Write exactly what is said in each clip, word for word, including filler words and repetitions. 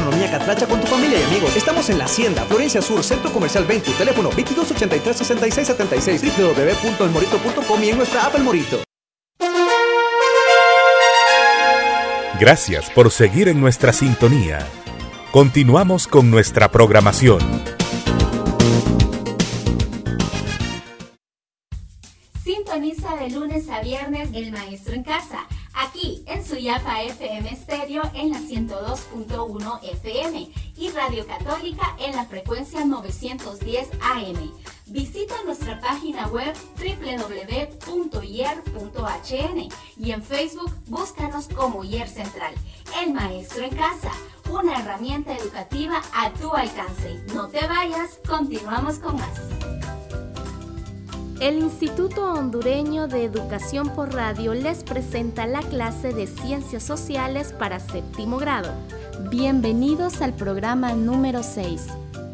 Gastronomía Catracha con tu familia y amigos. Estamos en La Hacienda, Florencia Sur, Centro Comercial veinte, teléfono veintidós ochenta y tres sesenta y seis setenta y seis, doble u doble u doble u punto el morito punto com y en nuestra app El Morito. Gracias por seguir en nuestra sintonía. Continuamos con nuestra programación. Sintoniza de lunes a viernes El Maestro en Casa, aquí en Suyapa F M Estéreo en la ciento dos punto uno F M y Radio Católica en la frecuencia novecientos diez A M. Visita nuestra página web doble u doble u doble u punto i e r punto h n y en Facebook búscanos como I E R Central. El Maestro en Casa, una herramienta educativa a tu alcance. No te vayas, continuamos con más. El Instituto Hondureño de Educación por Radio les presenta la clase de Ciencias Sociales para séptimo grado. Bienvenidos al programa número seis.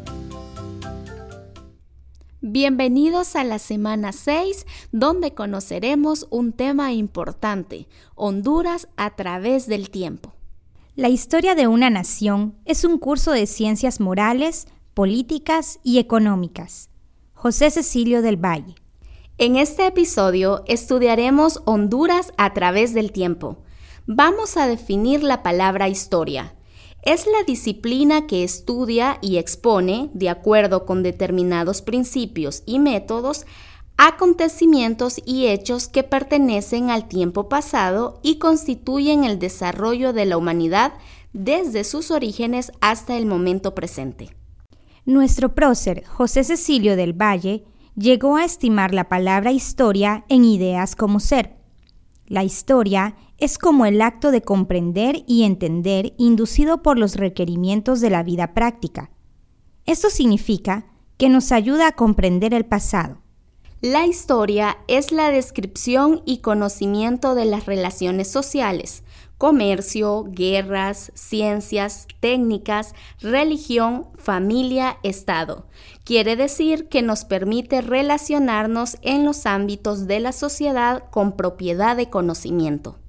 Bienvenidos a la semana seis, donde conoceremos un tema importante, Honduras a través del tiempo. La historia de una nación es un curso de ciencias morales, políticas y económicas. José Cecilio del Valle. En este episodio estudiaremos Honduras a través del tiempo. Vamos a definir la palabra historia. Es la disciplina que estudia y expone, de acuerdo con determinados principios y métodos, acontecimientos y hechos que pertenecen al tiempo pasado y constituyen el desarrollo de la humanidad desde sus orígenes hasta el momento presente. Nuestro prócer, José Cecilio del Valle, llegó a estimar la palabra historia en ideas como ser. La historia es como el acto de comprender y entender inducido por los requerimientos de la vida práctica. Esto significa que nos ayuda a comprender el pasado. La historia es la descripción y conocimiento de las relaciones sociales, comercio, guerras, ciencias, técnicas, religión, familia, Estado. Quiere decir que nos permite relacionarnos en los ámbitos de la sociedad con propiedad de conocimiento.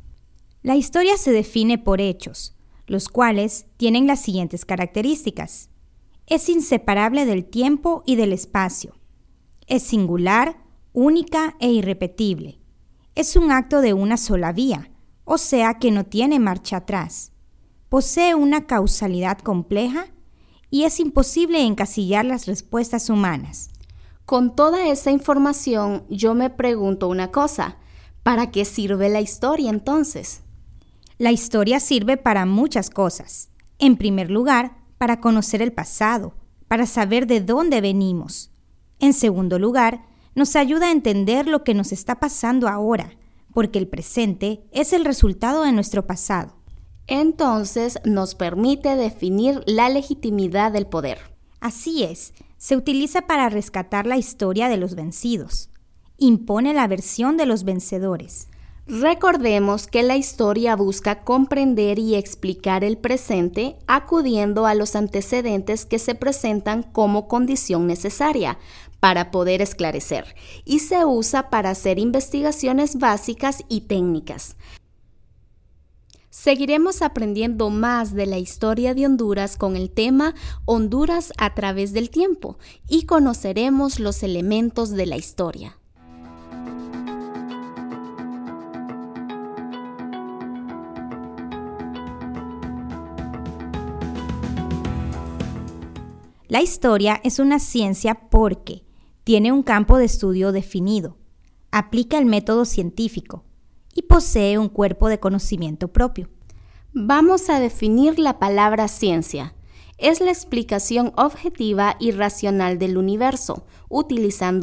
La historia se define por hechos, los cuales tienen las siguientes características. Es inseparable del tiempo y del espacio. Es singular, única e irrepetible. Es un acto de una sola vía, o sea que no tiene marcha atrás. Posee una causalidad compleja y es imposible encasillar las respuestas humanas. Con toda esa información, yo me pregunto una cosa: ¿para qué sirve la historia entonces? La historia sirve para muchas cosas. En primer lugar, para conocer el pasado, para saber de dónde venimos. En segundo lugar, nos ayuda a entender lo que nos está pasando ahora, porque el presente es el resultado de nuestro pasado. Entonces, nos permite definir la legitimidad del poder. Así es, se utiliza para rescatar la historia de los vencidos. Impone la versión de los vencedores. Recordemos que la historia busca comprender y explicar el presente acudiendo a los antecedentes que se presentan como condición necesaria para poder esclarecer y se usa para hacer investigaciones básicas y técnicas. Seguiremos aprendiendo más de la historia de Honduras con el tema Honduras a través del tiempo y conoceremos los elementos de la historia. La historia es una ciencia porque tiene un campo de estudio definido, aplica el método científico y posee un cuerpo de conocimiento propio. Vamos a definir la palabra ciencia. Es la explicación objetiva y racional del universo, utilizando